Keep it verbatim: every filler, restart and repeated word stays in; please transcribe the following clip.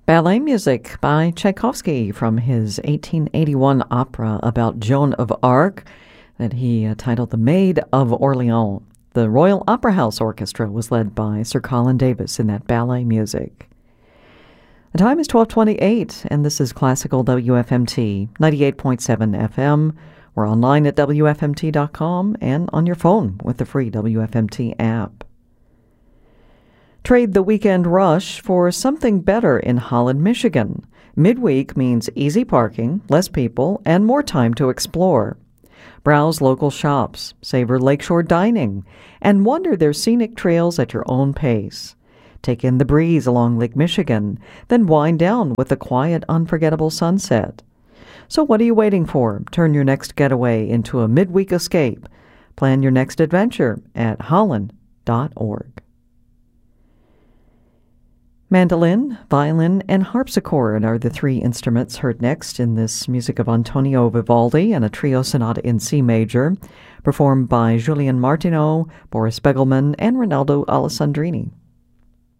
Ballet music by Tchaikovsky from his eighteen eighty-one opera about Joan of Arc that he uh, titled The Maid of Orleans. The Royal Opera House Orchestra was led by Sir Colin Davis in that ballet music. The time is twelve twenty-eight, and this is Classical W F M T, ninety-eight point seven F M. We're online at W F M T dot com and on your phone with the free W F M T app. Trade the weekend rush for something better in Holland, Michigan. Midweek means easy parking, less people, and more time to explore. Browse local shops, savor lakeshore dining, and wander their scenic trails at your own pace. Take in the breeze along Lake Michigan, then wind down with a quiet, unforgettable sunset. So what are you waiting for? Turn your next getaway into a midweek escape. Plan your next adventure at holland dot org. Mandolin, violin, and harpsichord are the three instruments heard next in this music of Antonio Vivaldi and a trio sonata in C major, performed by Julian Martineau, Boris Begelman, and Ronaldo Alessandrini.